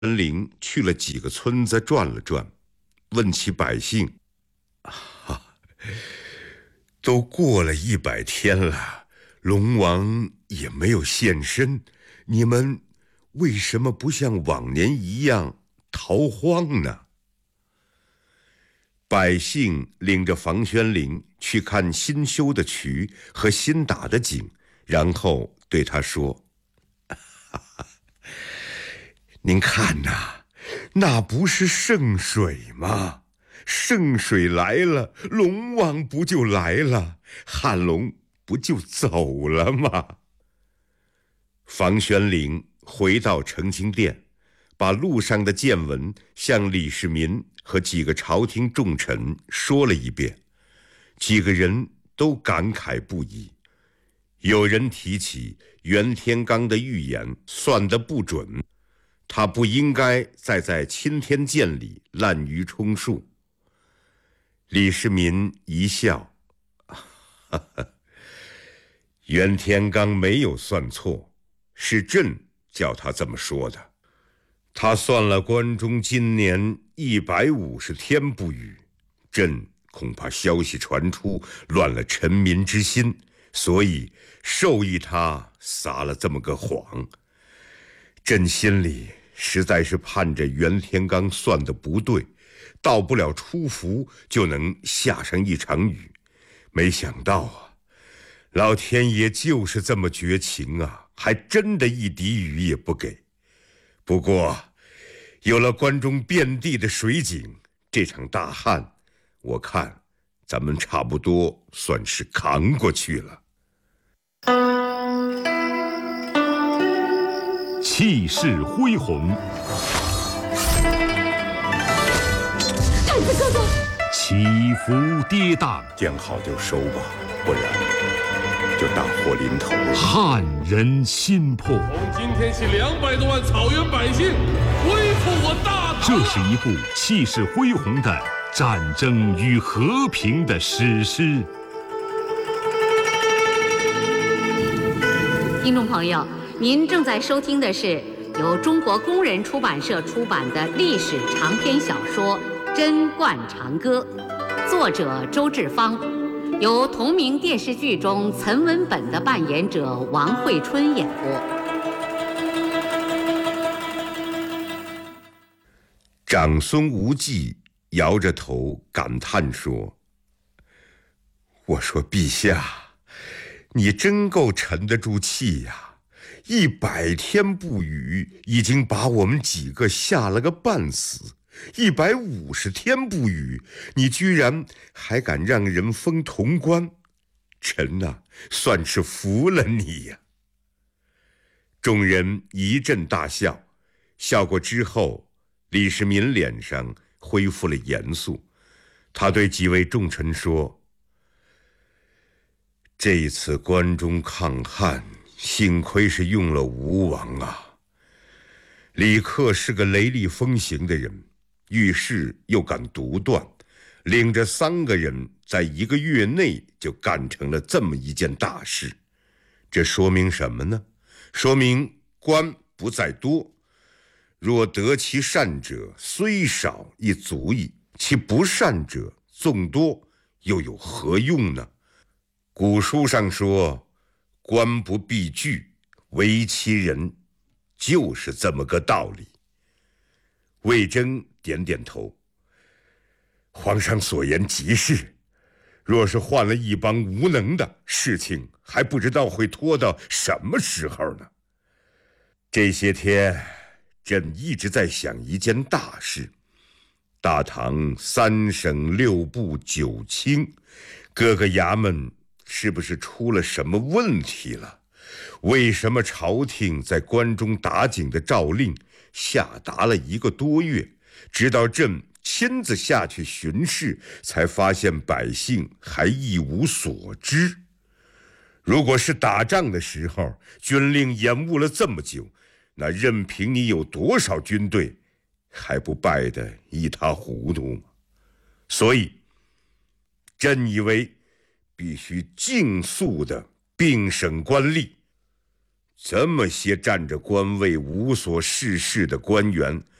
文陵去了几个村子转了转，问起百姓：“都过了100天了，龙王也没有现身，你们为什么不像往年一样逃荒呢？”百姓领着房玄龄去看新修的渠和新打的井，然后对他说：“您看呐，那不是圣水吗？圣水来了，龙王不就来了，汉龙不就走了吗？”房玄龄回到澄清殿，把路上的见闻向李世民和几个朝廷重臣说了一遍，几个人都感慨不已。有人提起袁天罡的预言算得不准，他不应该再在钦天监里滥竽充数。李世民一笑：“袁天罡没有算错，是朕叫他这么说的。他算了关中今年150天不雨，朕恐怕消息传出，乱了臣民之心，所以授意他撒了这么个谎。朕心里实在是盼着袁天罡算得不对，到不了初伏就能下上一场雨，没想到啊，老天爷就是这么绝情啊，还真的一滴雨也不给。不过有了关中遍地的水井，这场大旱我看咱们差不多算是扛过去了。” 气势恢宏， 太子哥哥， 起伏跌宕， 见好就收吧，不然就大祸临头了。 撼人心魄。 从今天起，200多万草原百姓恢复我大唐。 这是一部气势恢宏的战争与和平的史诗。 听众朋友，您正在收听的是由中国工人出版社出版的历史长篇小说《贞观长歌》，作者周志芳，由同名电视剧中岑文本的扮演者王慧春演播。 长孙无忌摇着头感叹说：“我说陛下，你真够沉得住气呀！100天不雨，已经把我们几个吓了个半死；150天不雨，你居然还敢让人封潼关，臣呐，算是服了你呀！”众人一阵大笑，笑过之后，李世民脸上恢复了严肃，他对几位重臣说：“这一次关中抗旱，幸亏是用了吴王啊。李克是个雷厉风行的人，遇事又敢独断，领着3个人在1个月内就干成了这么一件大事。这说明什么呢？说明官不在多，若得其善者，虽少亦足矣；其不善者纵多，又有何用呢？古书上说，官不必惧，为其人，就是这么个道理。”魏征点点头：“皇上所言极是，若是换了一帮无能的，事情还不知道会拖到什么时候呢。这些天朕一直在想一件大事，大唐3省6部9卿，各个衙门是不是出了什么问题了？为什么朝廷在关中打井的诏令下达了1个多月，直到朕亲自下去巡视，才发现百姓还一无所知？如果是打仗的时候，军令延误了这么久，那任凭你有多少军队，还不败得一塌糊涂吗？所以朕以为必须尽速的并省官吏， 这么些占着官位无所事事的官员，